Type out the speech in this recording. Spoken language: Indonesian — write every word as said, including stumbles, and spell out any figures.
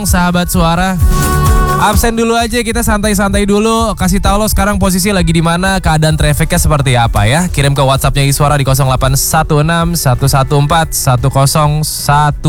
sahabat suara. Absen dulu aja, kita santai-santai dulu. Kasih tahu lo sekarang posisi lagi di mana, keadaan trafficnya seperti apa ya. Kirim ke WhatsAppnya Iswara di nol delapan satu enam satu satu empat satu nol satu